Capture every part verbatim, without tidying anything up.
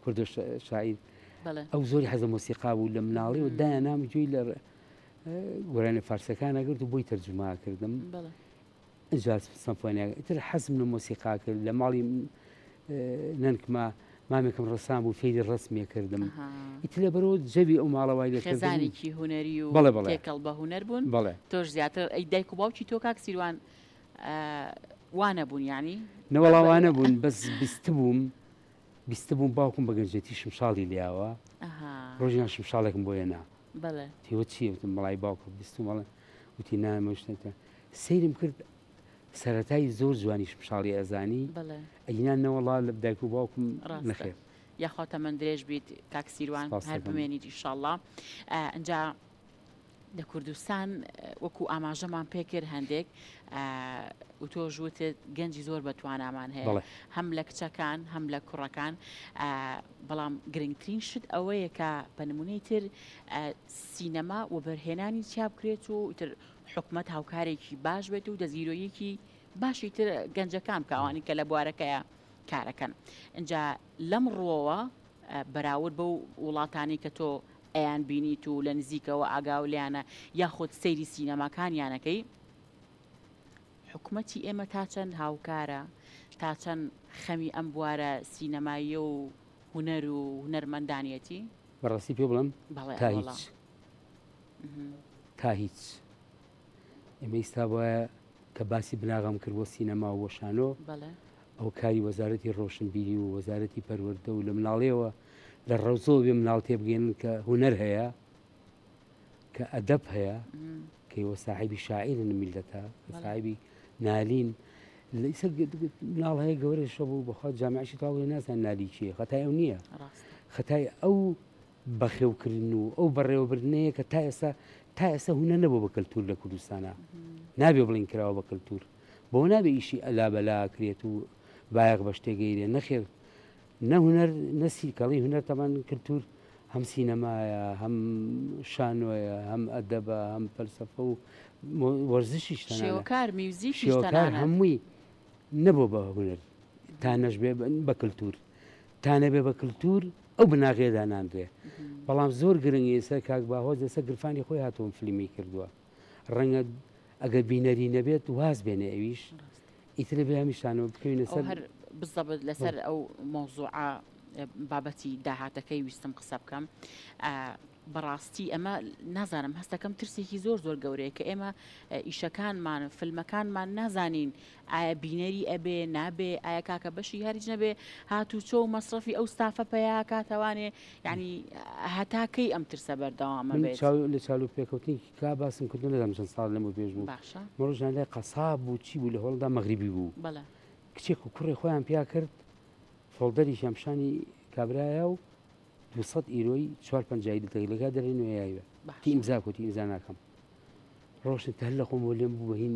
کوردە شاعیر ئەو زۆری حەزە مۆسیقا بوو لە مناڵی و دایان نام جوێی لە گۆرانی فارسەکان ئەگرت و بۆی تەرجمە کردم ئەجا سەمفۆنیا ئیتر حەزم لە مۆسیقا کرد لە ماڵی نەنکما مامێکم ڕەسام بوو فێری ڕسمیە کردم ئیتر لە بەرەوە جەوی ئەو ماڵەوای لە خێزانێکی هوەری و تێکەڵ بە هوەر بوون بەڵێ تۆش زیاتر ئەی دایک و باوکی تۆ کاک سیروان وانە بوون یانی نەوەڵاوانە بوون بەس بیست بووم بیست بووم باوکم بە گەنجەتی شمشاڵی لیاوە ڕۆژیان شمشاڵێکم بۆ هێنا تیوە چی وتم مەڵای باوکم بیست مەڵێ وتی نامەشتە سەیرم کرد سەرەتای زۆر جوانی شمشاڵی ئەزانی ئەینان نەوەڵا لە دایک و باوکم نەخێر یاخواتە من درێژ بیت کاک سیروان هەر بمێنیت ئینشاڵڵا ئەنجا لە کوردستان وەکو ئاماژەمان پێکرد هەندێک و تۆ ژوتت گەنجی زۆر بەتوانامان هەیە هەم لە کچەکان هەم لە کوڕەکان بەڵام گرنگترین شت ئەوەیە کە بە نمونەی تر سینەما و بەرهێنانی چاپ بکرێت و ئیتر حکومەت هاوکارێکی باش بێت و دەزیرۆیەکی باشی تر گەنجەکان کاوانی کە لە بوارەکەیە کارەکەن اینجا لەم ڕۆوە بەراورد بەو وڵاتانی کە تۆ ئەیان بینیت و لە نزیکەوە ئاگاو لیانە یاخۆت سەیری سینەماکانیانەکەی حکومەتی ئێمە تا چەند هاوکارە تا چەند خەمی ئەم بوارە سینەماییە و هونەر و هونەرمەندانیەتی بەڕاستی پێ بڵم تا هیچ تا هیچ ئێمە ئیستا وایە کە باسی بناغام کرد بۆ سینەما و وەشانۆ ئەو کاری وەزارەتی ڕۆشنبیری و وەزارەتی پەروەردە و لە مناڵیەوە لە ڕەوزۆ بێ مناڵ تێبگەێنن کە هونەر هەیە کە ئەدەب هەیە کەیوە ساحیبی شاعیرن میلەتە ساحیبی نالین مناڵ هەیە گەورەشە بوو بەخوات جامعشی تاڵی نازان نالی چیە خەتای ئەو نییە خەتای ئەو بەخێوکردن و ئەو بەڕێوەبردنەیە کە تا ئێستا تا ئێستا هونە نەبوو بە کەلتور لە کوردستانە نابێ بڵین کراوە بە کەلتور بۆ نابێ ئیشی ئەلا بەلا کرێت و بایەق بە شتێگەیرێ نەخێر نە هونەر نەسی کەڵی هونەر تەمان کللتور هەم سینەمایە هەم شانۆیە هەم ئەدەبە هەم فەلسەفە و وەرزشیش شێوەکار میوزیک هەمووی نەبوو بە هونەر تا نەش بێ بە کللتور تا نەبێ بە کللتور ئەو بناغێداناندرێ بەڵام زۆر گرنگی سەر کاک باهۆز لەسەر گرفانی خۆی هاتووم فیلمی کردووە ڕەنگە ئەگەر بینەری نەبێت واز بێنێ ئەویش ئیترە بێ هەمیشانەوە بکەوینە سەر بزەبت لەسەر ئەو مۆزوعە بابەتی داهاتەکەی ویستم قسە بکەم بەڕاستی ئەمە نازانم هەستەکەم ترسێکی زۆر زۆر گەورەیە کە ئێمە ئیشەکانمان فیلمەکانمان نازانین ئایا بینەری ئەبێ نابێ ئایا کاکە بەشی هەریج نەبێ هاتوو چۆ و مەسرەفی ئەو ستافە پیا کاتەوانێ یعنی هەتاکەی ئەم ترسە بەردەوامە بێت لە چالو پێکەوتنی کا باسم کردن لەم چەند ساڵ لەمە پێش بوو مەڕۆژان لای قەساب بوو چی بوو لە هەوڵدا مەغریبی بوو کچێک و کوڕی خۆیان پیا کرد فۆڵدەری شەمشانی کابرایە و دووسەد ئیرۆی چوار پەنجایی دەتەگلەکە دەرێ نوێیاوە تی ئیمزا کوتی ئیمزا ناکەم ڕۆشن هەر لە خۆم بۆ لێم بوو بەهین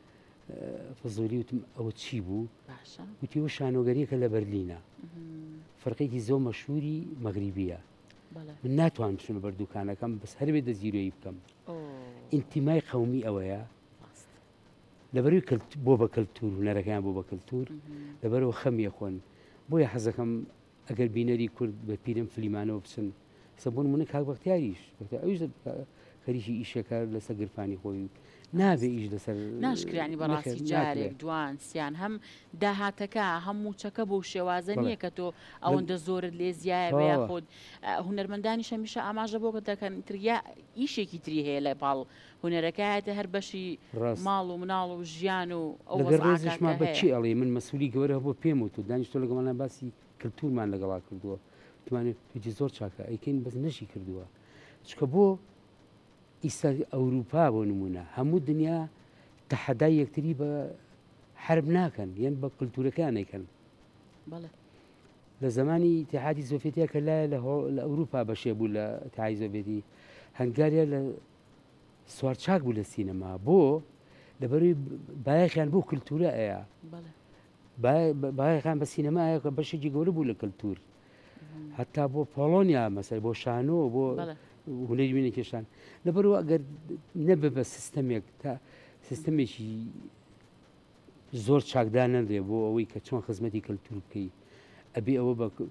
فزولی وتم ئەوە چی بوو وتی وە شانۆگەریەکە لە بەرلینە فەرقێکی زۆر مەشهوری مەغریبیە من ناتوانم بچم لە بەردووکانەکەم بەس هەربێ دەزیرۆیی بکەم ئینتیمای قەومی ئەوەیە لەبەروی بۆ بە کەلتور هونەرەکەیان بۆ بە کەلتور لەبەرەوە خەمیە خۆن بۆیە حەزەکەم ئەگەر بینەری کورد بە پیرم فلیمانەوە بچن سەبوون منە کاک بەختیاریش ئەوش خەریکی ئیشەکە لەسەر گرفانی خۆی نابێ ئیش لەسەر ناشکرانی بەڕاستی جارێک دوان سیان هەم داهاتەکە هەموو چەکە بۆ شێوازە نییە کە تۆ ئەوەندە زۆرت لێ زیایە بە خۆت هونەرمەندانی شەمیشە ئاماژە بۆ کە دەکەن تریا ئیشێکی تری هەیە لە باڵ هونەرەکەیەتە هەر بەشی ماڵ و مناڵ و ژیان و ئەوڕێزشمان بەچی ئەڵێ من مەسوولی گەورە بۆ پێم و تو دانیشتۆ لەگەڵمانە باسی کللتورمان لەگەڵا کردووە توانێت توی زۆر چاکە ئەیکەین بەس نەشی کردووە چکە بۆ ئیستا ئەوروپا بۆ نمونە هەموو دنیا تەحەدای یەکتری بە حرب ناکەن یان بە کللتورەکان نەیکەن لە زمانی ئیتیحادی سۆڤێتیا کە لایە لە ئەوروپا بەشێ بوو لە ئیتیحادی سۆڤێتی هەنگاریا لە سوارچاک بوو لە سینەما بۆ لەبەروی بایەخیان بۆ کللتورە ئەیە باەکان بە سینەمایە کە بەشێکی گەورە بوو لە کللتور هەتا بۆ پۆڵۆنیا مەسەر بۆ شانۆ بۆ هونەری وینە کێشان لەبەرەوە ئەگەر نەبێ بە سیستەمێک تا سیستەمێکی زۆر چاکدان نەدرێ بۆ ئەوەی کە چۆن خزمەتی کللتور بکەی ئەبێ ئەوە بە